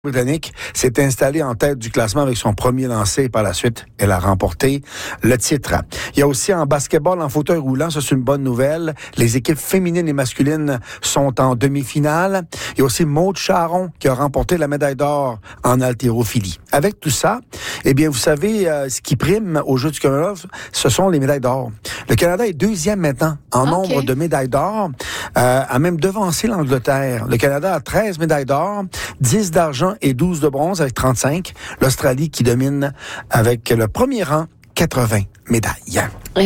Britannique s'est installée en tête du classement avec son premier lancer. Par la suite, elle a remporté le titre. Il y a aussi en basketball, en fauteuil roulant, ça c'est une bonne nouvelle. Les équipes féminines et masculines sont en demi-finale. Il y a aussi Maude Charron qui a remporté la médaille d'or en haltérophilie. Avec tout ça, eh bien, vous savez, ce qui prime aux Jeux du Commonwealth, ce sont les médailles d'or. Le Canada est deuxième maintenant en nombre de médailles d'or, a même devancé l'Angleterre. Le Canada a 13 médailles d'or, 10 d'argent et 12 de bronze avec 35. L'Australie qui domine avec le premier rang, 80 médailles.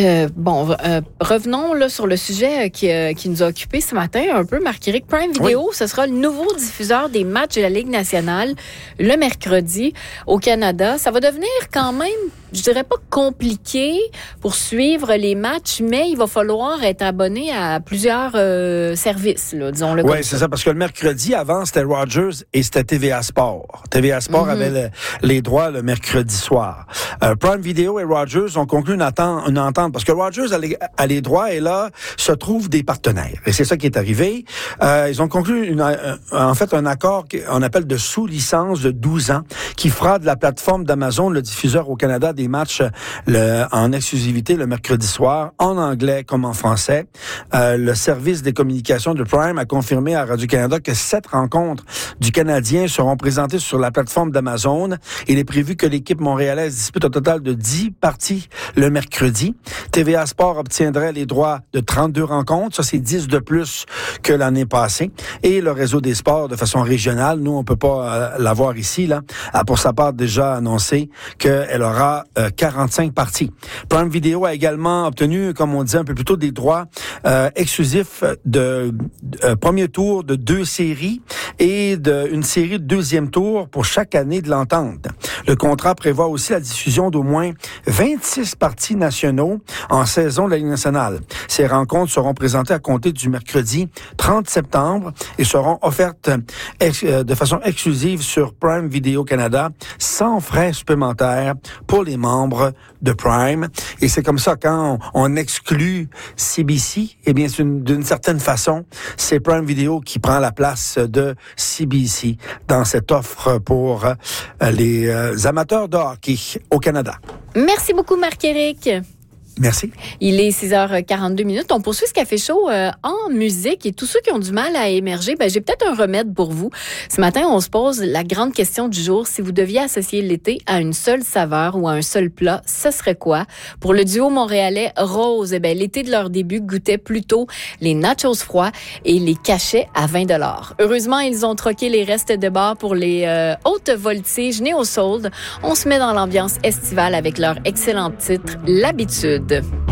Revenons là sur le sujet qui nous a occupé ce matin un peu. Marc-Éric, Prime Video, ce sera le nouveau diffuseur des matchs de la Ligue nationale le mercredi au Canada. Ça va devenir quand même, je dirais pas compliqué pour suivre les matchs, mais il va falloir être abonné à plusieurs services, là, disons-le. Oui, c'est ça, parce que le mercredi, avant, c'était Rogers et c'était TVA Sport. TVA Sport avait les droits le mercredi soir. Prime Video et Rogers ont conclu une entente, parce que Rogers a les droits et là se trouvent des partenaires. Et c'est ça qui est arrivé. Ils ont conclu un accord qu'on appelle de sous-licence de 12 ans qui fera de la plateforme d'Amazon le diffuseur au Canada des matchs en exclusivité le mercredi soir, en anglais comme en français. Le service des communications de Prime a confirmé à Radio-Canada que 7 rencontres du Canadien seront présentées sur la plateforme d'Amazon. Il est prévu que l'équipe montréalaise dispute un total de 10 parties le mercredi. TVA Sport obtiendrait les droits de 32 rencontres. Ça, c'est 10 de plus que l'année passée. Et le réseau des sports de façon régionale, nous, on peut pas l'avoir ici, là, a pour sa part déjà annoncé qu'elle aura 45 parties. Prime Video a également obtenu, comme on disait un peu plus tôt, des droits exclusifs de premier tour de 2 séries et une série de deuxième tour pour chaque année de l'entente. Le contrat prévoit aussi la diffusion d'au moins 26 parties nationaux en saison de la Ligue nationale. Ces rencontres seront présentées à compter du mercredi 30 septembre et seront offertes de façon exclusive sur Prime Video Canada sans frais supplémentaires pour les membres de Prime. Et c'est comme ça, quand on exclut CBC, eh bien, d'une certaine façon, c'est Prime Video qui prend la place de CBC dans cette offre pour les amateurs de hockey au Canada. Merci beaucoup, Marc-Éric. Merci. Il est 6h42. On poursuit ce café chaud en musique et tous ceux qui ont du mal à émerger, j'ai peut-être un remède pour vous. Ce matin, on se pose la grande question du jour. Si vous deviez associer l'été à une seule saveur ou à un seul plat, ce serait quoi? Pour le duo montréalais Rose, l'été de leur début goûtait plutôt les nachos froids et les cachets à 20 $. Heureusement, ils ont troqué les restes de bar pour les hautes voltiges Neo Soul. On se met dans l'ambiance estivale avec leur excellent titre, L'habitude.